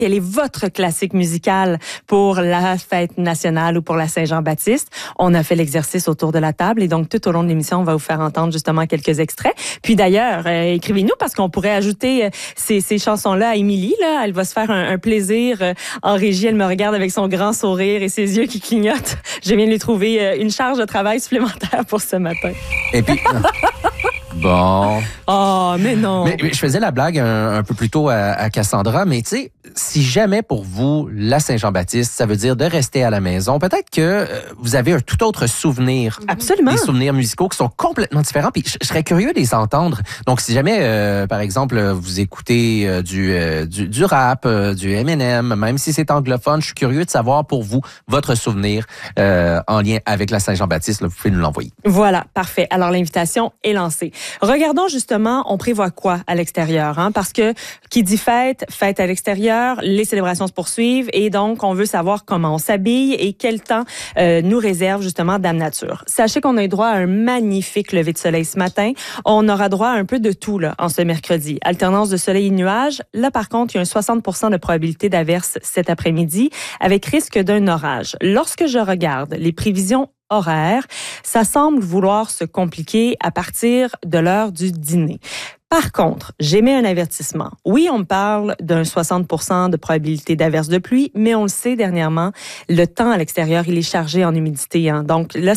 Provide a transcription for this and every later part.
Quel est votre classique musical pour la fête nationale ou pour la Saint-Jean-Baptiste? On a fait l'exercice autour de la table et donc tout au long de l'émission, on va vous faire entendre justement quelques extraits. Puis d'ailleurs, écrivez-nous parce qu'on pourrait ajouter ces chansons-là à Émilie. Là, elle va se faire un plaisir en régie. Elle me regarde avec son grand sourire et ses yeux qui clignotent. Je viens de lui trouver une charge de travail supplémentaire pour ce matin. Et puis... Bon. Oh, mais non. Mais je faisais la blague un peu plus tôt à Cassandra, mais tu sais, si jamais pour vous, la Saint-Jean-Baptiste, ça veut dire de rester à la maison, peut-être que vous avez un tout autre souvenir. Absolument. Des souvenirs musicaux qui sont complètement différents, puis je serais curieux de les entendre. Donc, si jamais, par exemple, vous écoutez du rap, du Eminem, même si c'est anglophone, je suis curieux de savoir pour vous, votre souvenir en lien avec la Saint-Jean-Baptiste, là, vous pouvez nous l'envoyer. Voilà, parfait. Alors, l'invitation est lancée. Regardons justement, on prévoit quoi à l'extérieur, hein? Parce que qui dit fête à l'extérieur, les célébrations se poursuivent et donc on veut savoir comment on s'habille et quel temps nous réserve justement Dame Nature. Sachez qu'on a eu droit à un magnifique lever de soleil ce matin. On aura droit à un peu de tout là en ce mercredi. Alternance de soleil et nuages. Là par contre, il y a un 60% de probabilité d'averse cet après-midi avec risque d'un orage. Lorsque je regarde les prévisions horaire, ça semble vouloir se compliquer à partir de l'heure du dîner. Par contre, j'émets un avertissement. Oui, on me parle d'un 60% de probabilité d'averse de pluie, mais on le sait dernièrement, le temps à l'extérieur, il est chargé en humidité. Hein. Donc là,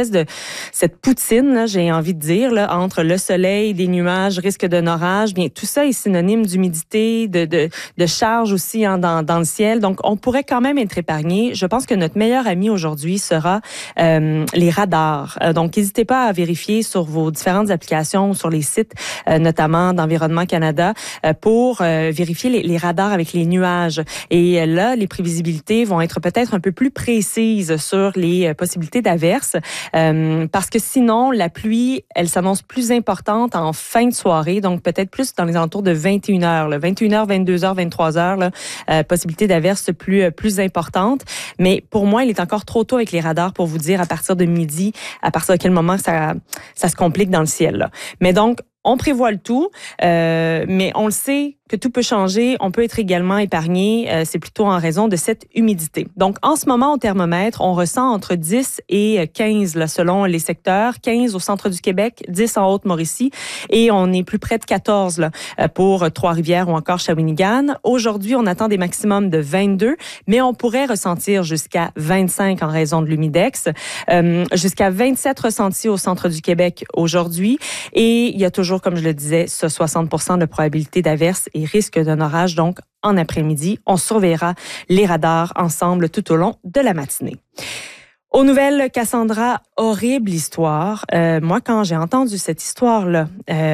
cette poutine, là, j'ai envie de dire, là, entre le soleil, des nuages, risque d'un orage, bien tout ça est synonyme d'humidité, de charge aussi hein, dans le ciel. Donc on pourrait quand même être épargné. Je pense que notre meilleur ami aujourd'hui sera les radars. Donc n'hésitez pas à vérifier sur vos différentes applications, sur les sites, notamment d'Environnement Canada, pour vérifier les radars avec les nuages. Et là, les prévisibilités vont être peut-être un peu plus précises sur les possibilités d'averses, parce que sinon, la pluie, elle s'annonce plus importante en fin de soirée, donc peut-être plus dans les alentours de 21h, là, 21h, 22h, 23h, là, possibilité d'averses plus importante. Mais pour moi, il est encore trop tôt avec les radars pour vous dire à partir de midi, à partir de quel moment ça se complique dans le ciel. Là. Mais donc, on prévoit le tout, mais on le sait que tout peut changer. On peut être également épargné. C'est plutôt en raison de cette humidité. Donc, en ce moment, au thermomètre, on ressent entre 10 et 15 là, selon les secteurs. 15 au centre du Québec, 10 en Haute-Mauricie et on est plus près de 14 là, pour Trois-Rivières ou encore Shawinigan. Aujourd'hui, on attend des maximums de 22, mais on pourrait ressentir jusqu'à 25 en raison de l'humidex. Jusqu'à 27 ressentis au centre du Québec aujourd'hui. Et il y a toujours, comme je le disais, ce 60% de probabilité d'averse et risque d'un orage. Donc, en après-midi, on surveillera les radars ensemble tout au long de la matinée. Aux nouvelles, Cassandra, horrible histoire. Moi, quand j'ai entendu cette histoire-là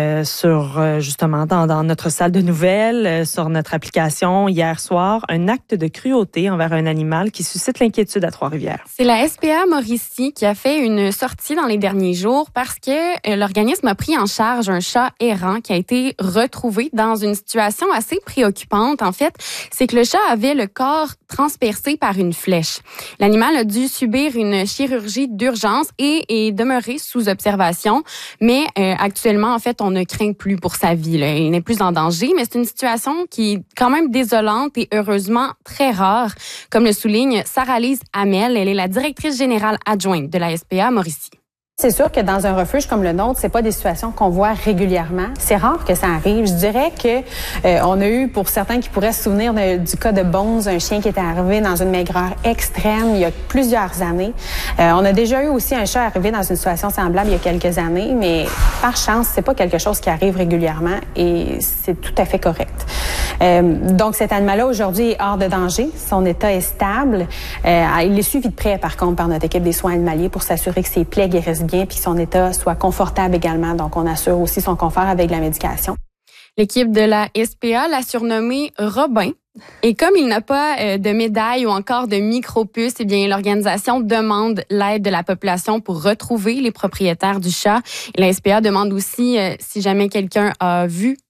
sur justement dans notre salle de nouvelles, sur notre application hier soir, un acte de cruauté envers un animal qui suscite l'inquiétude à Trois-Rivières. C'est la SPA Mauricie qui a fait une sortie dans les derniers jours parce que l'organisme a pris en charge un chat errant qui a été retrouvé dans une situation assez préoccupante. En fait, c'est que le chat avait le corps transpercé par une flèche. L'animal a dû subir une chirurgie d'urgence et est demeuré sous observation. Mais actuellement, en fait, on ne craint plus pour sa vie. Là. Il n'est plus en danger, mais c'est une situation qui est quand même désolante et heureusement très rare, comme le souligne Sarah-Lise Hamel. Elle est la directrice générale adjointe de la SPA Mauricie. C'est sûr que dans un refuge comme le nôtre, c'est pas des situations qu'on voit régulièrement. C'est rare que ça arrive. Je dirais que on a eu, pour certains qui pourraient se souvenir du cas de Bones, un chien qui était arrivé dans une maigreur extrême il y a plusieurs années. On a déjà eu aussi un chat arrivé dans une situation semblable il y a quelques années, mais par chance, c'est pas quelque chose qui arrive régulièrement et c'est tout à fait correct. Donc cet animal-là aujourd'hui est hors de danger. Son état est stable. Il est suivi de près, par contre, par notre équipe des soins animaliers pour s'assurer que ses plaies guérissent bien puis que son état soit confortable également. Donc, on assure aussi son confort avec la médication. L'équipe de la SPA l'a surnommé Robin. Et comme il n'a pas de médaille ou encore de micro-puce, eh bien, l'organisation demande l'aide de la population pour retrouver les propriétaires du chat. Et la SPA demande aussi, si jamais quelqu'un a vu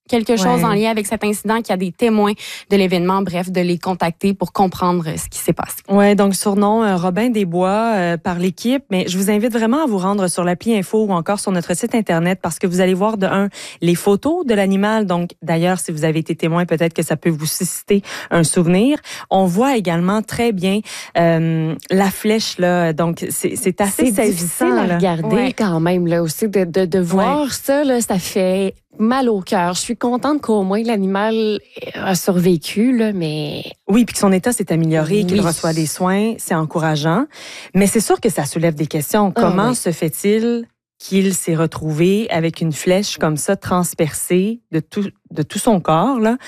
quelque chose en lien avec cet incident, qu'il y a des témoins de l'événement, bref, de les contacter pour comprendre ce qui s'est passé. Ouais, donc surnom Robin Desbois par l'équipe, mais je vous invite vraiment à vous rendre sur l'appli Info ou encore sur notre site Internet parce que vous allez voir les photos de l'animal. Donc, d'ailleurs, si vous avez été témoin, peut-être que ça peut vous susciter un souvenir. On voit également très bien la flèche, là. Donc, c'est assez saisissant à regarder quand même, là, aussi, de voir ça, là, ça fait mal au cœur. Je suis contente qu'au moins l'animal a survécu, là, mais... Oui, puis que son état s'est amélioré, qu'il reçoit des soins, c'est encourageant. Mais c'est sûr que ça soulève des questions. Comment se fait-il qu'il s'est retrouvé avec une flèche comme ça transpercée de tout son corps, là?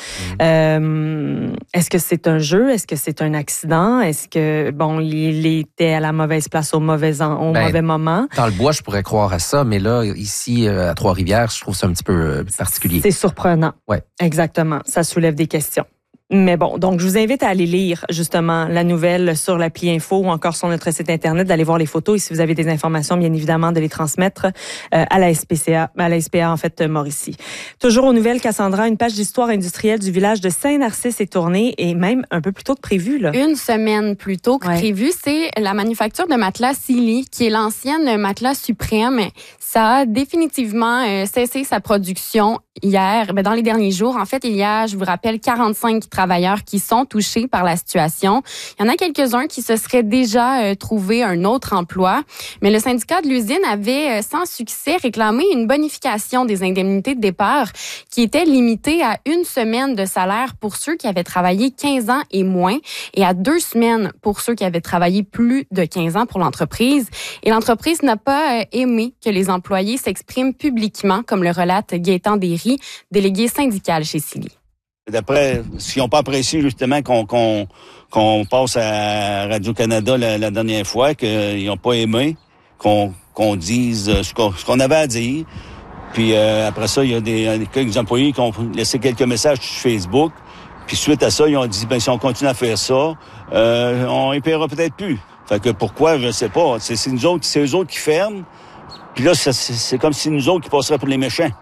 Est-ce que c'est un jeu? Est-ce que c'est un accident? Est-ce que, il était à la mauvaise place au mauvais moment? Dans le bois, je pourrais croire à ça, mais là, ici, à Trois-Rivières, je trouve ça un petit peu particulier. C'est surprenant. Ouais. Exactement. Ça soulève des questions. Mais bon, donc je vous invite à aller lire justement la nouvelle sur l'appli Info ou encore sur notre site Internet, d'aller voir les photos et si vous avez des informations, bien évidemment, de les transmettre à la SPA en fait, Mauricie. Toujours aux nouvelles, Cassandra, une page d'histoire industrielle du village de Saint-Narcisse est tournée et même un peu plus tôt que prévu, là. Une semaine plus tôt que prévu, c'est la manufacture de matelas Sealy, qui est l'ancienne matelas suprême. Ça a définitivement cessé sa production hier, dans les derniers jours. En fait, il y a, je vous rappelle, 45 travailleurs qui sont touchés par la situation. Il y en a quelques-uns qui se seraient déjà trouvé un autre emploi, mais le syndicat de l'usine avait sans succès réclamé une bonification des indemnités de départ qui était limitée à 1 semaine de salaire pour ceux qui avaient travaillé 15 ans et moins et à 2 semaines pour ceux qui avaient travaillé plus de 15 ans pour l'entreprise. Et l'entreprise n'a pas aimé que les employés s'expriment publiquement, comme le relate Gaétan Derry, délégué syndical chez Sealy. D'après, s'ils n'ont pas apprécié justement qu'on passe à Radio-Canada la dernière fois, qu'ils n'ont pas aimé qu'on dise ce qu'on avait à dire. Puis après ça, il y a quelques employés qui ont laissé quelques messages sur Facebook. Puis suite à ça, ils ont dit, si on continue à faire ça, on ne paiera peut-être plus. Fait que pourquoi, je ne sais pas. C'est eux autres qui ferment. Puis là, c'est comme si nous autres qui passeraient pour les méchants.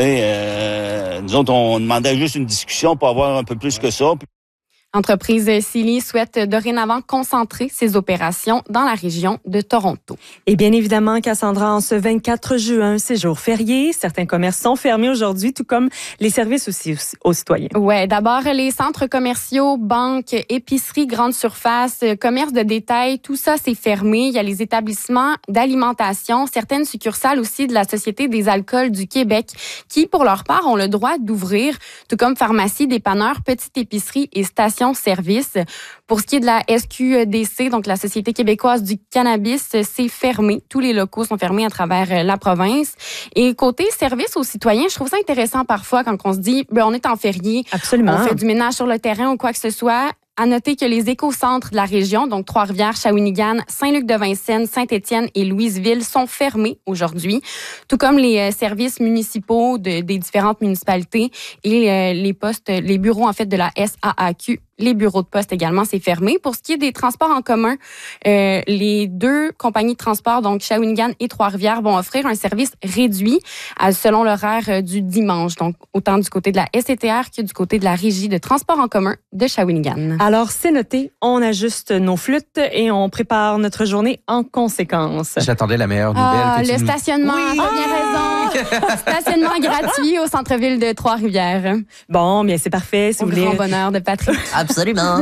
Nous autres, on demandait juste une discussion pour avoir un peu plus que ça. L'entreprise Sealy souhaite dorénavant concentrer ses opérations dans la région de Toronto. Et bien évidemment, Cassandra, en ce 24 juin, c'est jour férié. Certains commerces sont fermés aujourd'hui, tout comme les services aussi aux citoyens. Ouais, d'abord les centres commerciaux, banques, épiceries, grandes surfaces, commerces de détail, tout ça c'est fermé. Il y a les établissements d'alimentation, certaines succursales aussi de la Société des alcools du Québec qui, pour leur part, ont le droit d'ouvrir, tout comme pharmacies, dépanneurs, petites épiceries et stations service. Pour ce qui est de la SQDC, donc la Société québécoise du cannabis, c'est fermé. Tous les locaux sont fermés à travers la province. Et côté service aux citoyens, je trouve ça intéressant parfois quand on se dit, on est en férié, absolument, on fait du ménage sur le terrain ou quoi que ce soit. À noter que les écocentres de la région, donc Trois-Rivières, Shawinigan, Saint-Luc-de-Vincennes, Saint-Étienne et Louisville, sont fermés aujourd'hui, tout comme les services municipaux des différentes municipalités et les bureaux en fait de la SAAQ. Les bureaux de poste également, c'est fermé. Pour ce qui est des transports en commun, les 2 compagnies de transport, donc Shawinigan et Trois-Rivières, vont offrir un service réduit selon l'horaire du dimanche. Donc, autant du côté de la SCTR que du côté de la Régie de transport en commun de Shawinigan. Alors, c'est noté. On ajuste nos flûtes et on prépare notre journée en conséquence. J'attendais la meilleure nouvelle. Le stationnement, oui. t'as bien raison. Stationnement gratuit au centre-ville de Trois-Rivières. Bon, bien, c'est parfait. Si au vous voulez. grand bonheur de Patrick. Absolument.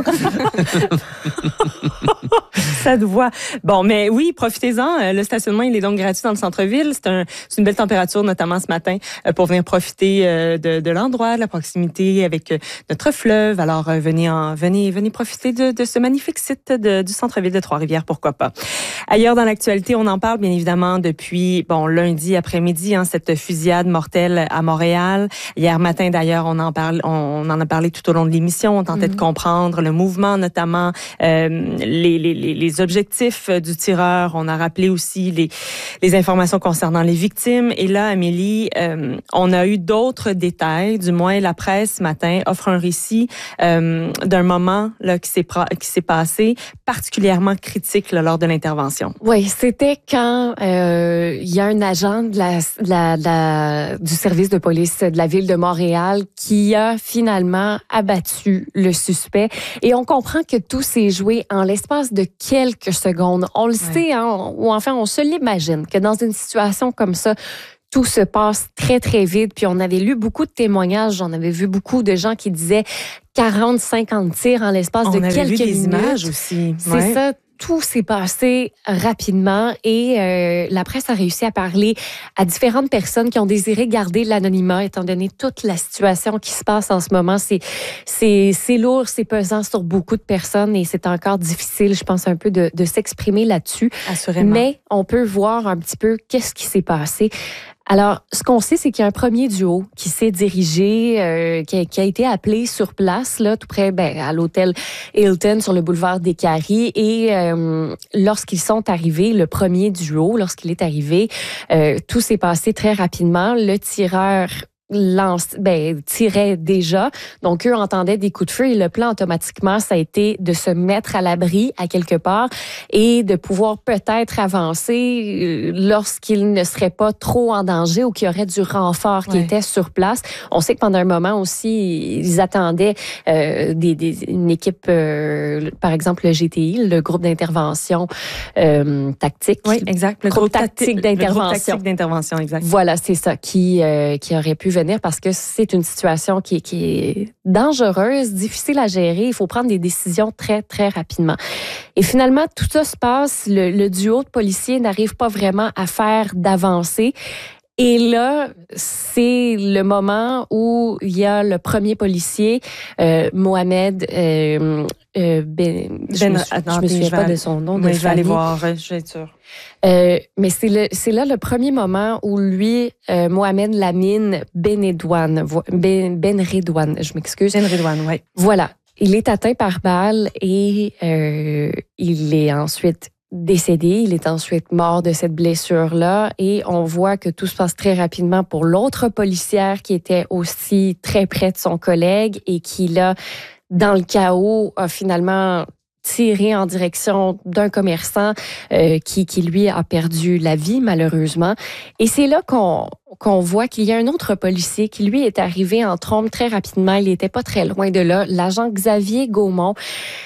Ça te voit. Bon, mais oui, profitez-en. Le stationnement, il est donc gratuit dans le centre-ville. C'est une belle température, notamment ce matin, pour venir profiter de l'endroit, de la proximité avec notre fleuve. Alors, venez profiter de ce magnifique site du centre-ville de Trois-Rivières, pourquoi pas. Ailleurs dans l'actualité, on en parle bien évidemment depuis lundi après-midi, cette fusillade mortelle à Montréal. Hier matin d'ailleurs, on en a parlé tout au long de l'émission. On tentait de comprendre le mouvement, notamment les les objectifs du tireur. On a rappelé aussi les informations concernant les victimes. Et là, Amélie, on a eu d'autres détails. Du moins, la presse, ce matin, offre un récit d'un moment là, qui s'est passé particulièrement critique là, lors de l'intervention. Oui, c'était quand il y a un agent du service de police de la ville de Montréal qui a finalement abattu le suspect. Et on comprend que tout s'est joué en l'espace de quelques secondes. On le sait, hein, ou enfin, on se l'imagine, que dans une situation comme ça, tout se passe très, très vite. Puis on avait lu beaucoup de témoignages. On avait vu beaucoup de gens qui disaient 40, 50 tirs en l'espace de quelques minutes. On avait vu des images aussi. C'est ça. Tout s'est passé rapidement et la presse a réussi à parler à différentes personnes qui ont désiré garder l'anonymat étant donné toute la situation qui se passe en ce moment. C'est lourd, c'est pesant sur beaucoup de personnes et c'est encore difficile, je pense, un peu de s'exprimer là-dessus. Assurément. Mais on peut voir un petit peu qu'est-ce qui s'est passé. Alors, ce qu'on sait, c'est qu'il y a un premier duo qui s'est dirigé, qui a été appelé sur place, là, tout près, à l'hôtel Hilton sur le boulevard des Caries. Et lorsqu'ils sont arrivés, le premier duo, lorsqu'il est arrivé, tout s'est passé très rapidement. Le tireur tirait déjà. Donc, eux entendaient des coups de feu et le plan, automatiquement, ça a été de se mettre à l'abri à quelque part et de pouvoir peut-être avancer lorsqu'ils ne seraient pas trop en danger ou qu'il y aurait du renfort qui était sur place. On sait que pendant un moment aussi, ils attendaient une équipe, par exemple le GTI, le groupe d'intervention tactique. Oui, exact. Le groupe tactique d'intervention. Le groupe tactique d'intervention, exact. Voilà, c'est ça, qui aurait pu venir parce que c'est une situation qui est dangereuse, difficile à gérer. Il faut prendre des décisions très, très rapidement. Et finalement, tout ça se passe. Le duo de policiers n'arrive pas vraiment à faire d'avancée. Et là, c'est le moment où il y a le premier policier, Mohamed je me souviens pas de son nom. Je vais aller voir, je vais être sûre. Mais c'est là le premier moment où lui, Mohamed Lamine Benredouane, je m'excuse. Benredouane, oui. Voilà. Il est atteint par balle et il est ensuite décédé. Il est ensuite mort de cette blessure-là et on voit que tout se passe très rapidement pour l'autre policière qui était aussi très près de son collègue et qui, là, dans le chaos, a finalement tiré en direction d'un commerçant qui, lui, a perdu la vie, malheureusement. Et c'est là qu'on voit qu'il y a un autre policier qui, lui, est arrivé en trombe très rapidement. Il n'était pas très loin de là. L'agent Xavier Gaumont,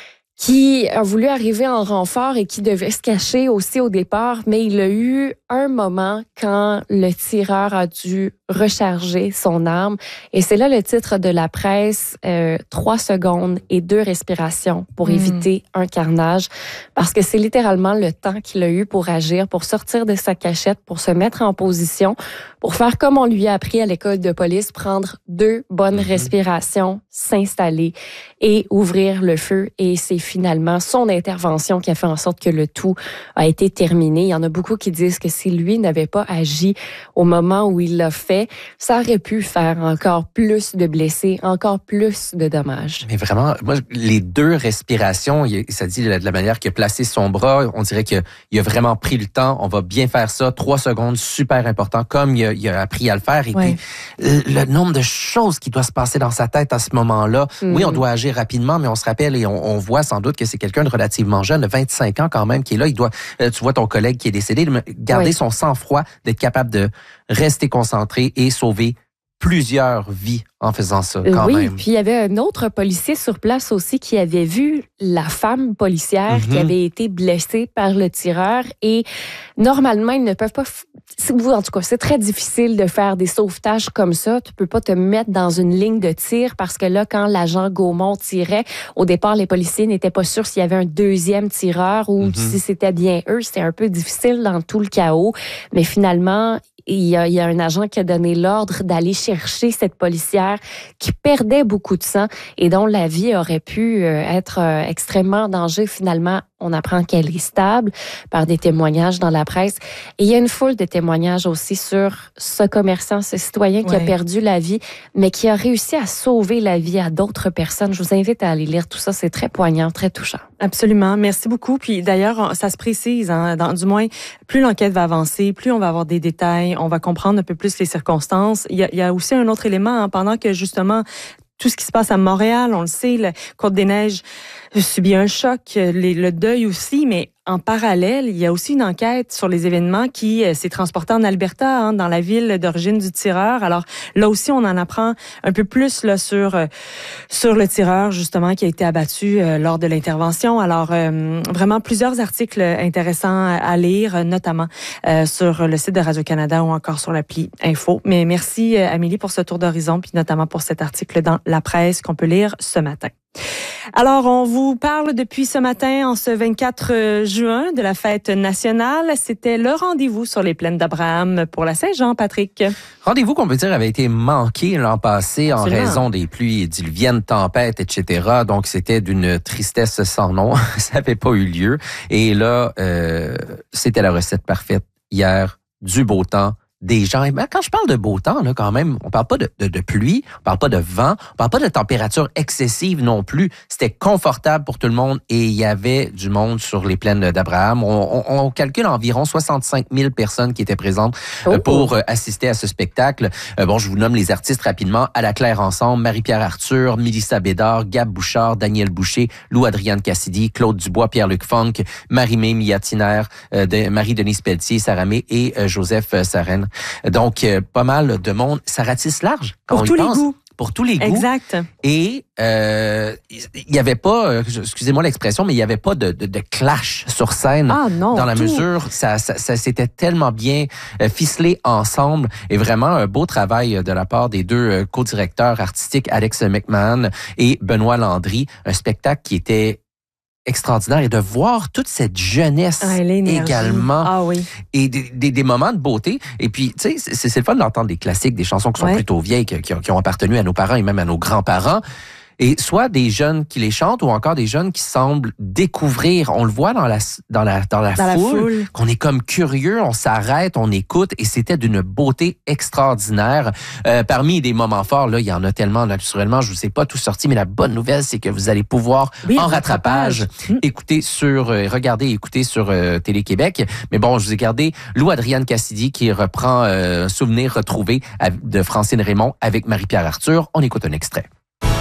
qui a voulu arriver en renfort et qui devait se cacher aussi au départ, mais il a eu un moment quand le tireur a dû recharger son arme. Et c'est là le titre de la presse, 3 secondes et 2 respirations pour éviter un carnage. Parce que c'est littéralement le temps qu'il a eu pour agir, pour sortir de sa cachette, pour se mettre en position, pour faire comme on lui a appris à l'école de police, prendre 2 bonnes respirations, s'installer et ouvrir le feu. Et c'est finalement son intervention qui a fait en sorte que le tout a été terminé. Il y en a beaucoup qui disent que si lui n'avait pas agi au moment où il l'a fait, ça aurait pu faire encore plus de blessés, encore plus de dommages. Mais vraiment, moi, les 2 respirations, ça dit de la manière qu'il a placé son bras, on dirait qu'il a vraiment pris le temps. On va bien faire ça. 3 secondes, super important, comme il a appris à le faire. Et puis, le nombre de choses qui doivent se passer dans sa tête à ce moment-là. Oui, on doit agir rapidement, mais on se rappelle et on voit sans doute que c'est quelqu'un de relativement jeune, de 25 ans quand même, qui est là. Il doit, tu vois ton collègue qui est décédé, garder son sang-froid, d'être capable de rester concentré et sauver plusieurs vies en faisant ça, quand même. Oui, puis il y avait un autre policier sur place aussi qui avait vu la femme policière qui avait été blessée par le tireur et normalement, ils ne peuvent pas... En tout cas, c'est très difficile de faire des sauvetages comme ça. Tu peux pas te mettre dans une ligne de tir parce que là, quand l'agent Gaumont tirait, au départ, les policiers n'étaient pas sûrs s'il y avait un deuxième tireur ou si c'était bien eux. C'était un peu difficile dans tout le chaos. Mais finalement, il y a un agent qui a donné l'ordre d'aller chercher cette policière qui perdait beaucoup de sang et dont la vie aurait pu être extrêmement en danger. Finalement, on apprend qu'elle est stable par des témoignages dans la presse. Et il y a une foule de témoignages aussi sur ce commerçant, ce citoyen qui a perdu la vie, mais qui a réussi à sauver la vie à d'autres personnes. Je vous invite à aller lire tout ça. C'est très poignant, très touchant. Absolument. Merci beaucoup. Puis d'ailleurs, ça se précise, du moins, plus l'enquête va avancer, plus on va avoir des détails, on va comprendre un peu plus les circonstances. Il y a aussi un autre élément, pendant que justement, tout ce qui se passe à Montréal, on le sait, la Côte-des-Neiges subit un choc, le deuil aussi, mais en parallèle, il y a aussi une enquête sur les événements qui s'est transportée en Alberta, dans la ville d'origine du tireur. Alors là aussi, on en apprend un peu plus là sur le tireur justement qui a été abattu lors de l'intervention. Alors vraiment plusieurs articles intéressants à lire, notamment sur le site de Radio-Canada ou encore sur l'appli Info. Mais merci Amélie pour ce tour d'horizon, puis notamment pour cet article dans la presse qu'on peut lire ce matin. Alors, on vous parle depuis ce matin, en ce 24 juin, de la fête nationale. C'était le rendez-vous sur les plaines d'Abraham pour la Saint-Jean, Patrick. Rendez-vous qu'on peut dire avait été manqué l'an passé Absolument. En raison des pluies diluviennes, tempêtes, etc. Donc, c'était d'une tristesse sans nom. Ça n'avait pas eu lieu. Et là, c'était la recette parfaite. Hier, du beau temps. Des gens, quand je parle de beau temps, là, quand même, on parle pas de pluie, on parle pas de vent, on parle pas de température excessive non plus. C'était confortable pour tout le monde et il y avait du monde sur les plaines d'Abraham. On calcule environ 65 000 personnes qui étaient présentes pour assister à ce spectacle. Bon, je vous nomme les artistes rapidement. À la Claire Ensemble, Marie-Pierre Arthur, Mélissa Bédard, Gab Bouchard, Daniel Boucher, Lou-Adrienne Cassidy, Claude Dubois, Pierre-Luc Funk, Marie-Mé Miatiner, Marie-Denise Pelletier, Saramé et Joseph Sarren. Donc, pas mal de monde. Ça ratisse large quand Pour on tous y les pense. goûts. Pour tous les goûts. Exact. Et il y avait pas, excusez-moi l'expression, mais il y avait pas de clash sur scène. Ah non, dans la mesure, ça s'était tellement bien ficelé ensemble et vraiment un beau travail de la part des deux co-directeurs artistiques, Alex McMahon et Benoît Landry. Un spectacle qui était extraordinaire et de voir toute cette jeunesse également. Ah oui. Et des moments de beauté. Et puis, tu sais, c'est le fun d'entendre des classiques, des chansons qui sont plutôt vieilles, qui ont appartenu à nos parents et même à nos grands-parents. Et soit des jeunes qui les chantent ou encore des jeunes qui semblent découvrir. On le voit dans la foule, qu'on est comme curieux, on s'arrête, on écoute et c'était d'une beauté extraordinaire. Parmi des moments forts, là, il y en a tellement naturellement, je vous ai pas tout sorti, mais la bonne nouvelle, c'est que vous allez pouvoir en rattrapage regarder et écouter sur Télé-Québec. Mais bon, je vous ai gardé Lou-Adrienne Cassidy qui reprend un souvenir retrouvé de Francine Raymond avec Marie-Pierre Arthur. On écoute un extrait.